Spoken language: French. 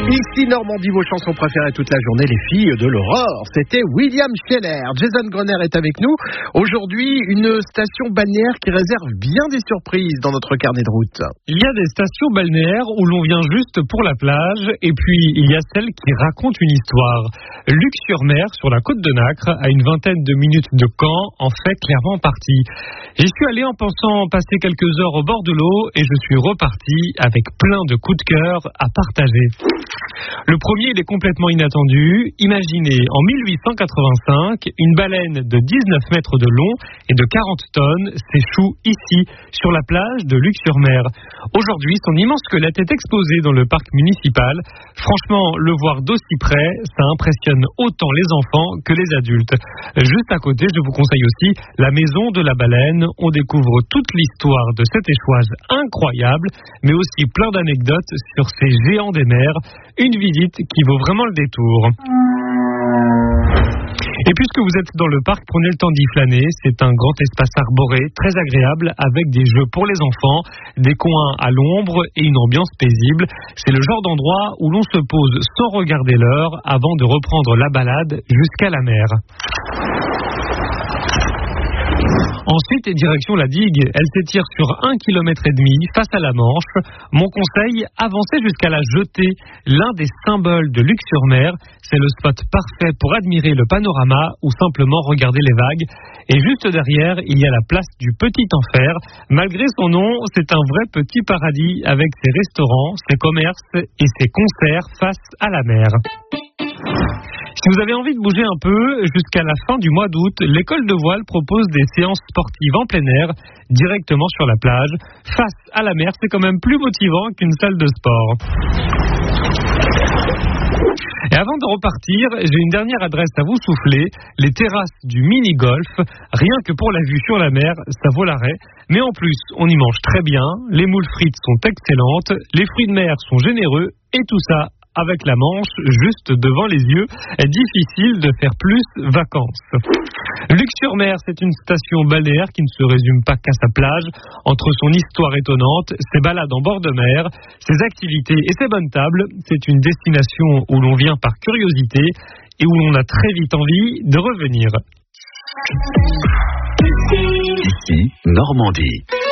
Ici Normandie, vos chansons préférées toute la journée, les filles de l'aurore. C'était William Scheller. Jason Grenier est avec nous. Aujourd'hui, une station balnéaire qui réserve bien des surprises dans notre carnet de route. Il y a des stations balnéaires où l'on vient juste pour la plage, et puis il y a celles qui racontent une histoire. Luc-sur-Mer, sur la côte de Nacre, à une vingtaine de minutes de Caen, en fait clairement partie. J'y suis allé en pensant passer quelques heures au bord de l'eau, et je suis reparti avec plein de coups de cœur à partager. Le premier, il est complètement inattendu. Imaginez, en 1885, une baleine de 19 mètres de long et de 40 tonnes s'échoue ici, sur la plage de Luc-sur-Mer. Aujourd'hui, son immense squelette est exposé dans le parc municipal. Franchement, le voir d'aussi près, ça impressionne autant les enfants que les adultes. Juste à côté, je vous conseille aussi la maison de la baleine. On découvre toute l'histoire de cet échouage incroyable, mais aussi plein d'anecdotes sur ces géants des mers. Une visite qui vaut vraiment le détour. Et puisque vous êtes dans le parc, prenez le temps d'y flâner. C'est un grand espace arboré, très agréable, avec des jeux pour les enfants, des coins à l'ombre et une ambiance paisible. C'est le genre d'endroit où l'on se pose sans regarder l'heure avant de reprendre la balade jusqu'à la mer. Ensuite, direction la digue. Elle s'étire sur 1,5 km face à la Manche. Mon conseil, avancez jusqu'à la jetée, l'un des symboles de Luc-sur-Mer. C'est le spot parfait pour admirer le panorama ou simplement regarder les vagues. Et juste derrière, il y a la place du Petit Enfer. Malgré son nom, c'est un vrai petit paradis avec ses restaurants, ses commerces et ses concerts face à la mer. Si vous avez envie de bouger un peu, jusqu'à la fin du mois d'août, l'école de voile propose des séances sportives en plein air, directement sur la plage. Face à la mer, c'est quand même plus motivant qu'une salle de sport. Et avant de repartir, j'ai une dernière adresse à vous souffler, les terrasses du mini-golf. Rien que pour la vue sur la mer, ça vaut l'arrêt. Mais en plus, on y mange très bien, les moules frites sont excellentes, les fruits de mer sont généreux, et tout ça avec la Manche juste devant les yeux. Difficile de faire plus vacances. Luc-sur-Mer, c'est une station balnéaire qui ne se résume pas qu'à sa plage. Entre son histoire étonnante, ses balades en bord de mer, ses activités et ses bonnes tables, c'est une destination où l'on vient par curiosité et où l'on a très vite envie de revenir. Ici, Normandie.